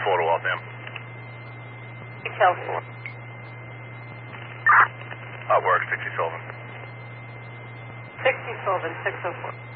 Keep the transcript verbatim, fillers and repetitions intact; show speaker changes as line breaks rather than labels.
four to Waltham.
Detail four.
Hot work, sixty Sullivan.
sixty Sullivan, six oh four.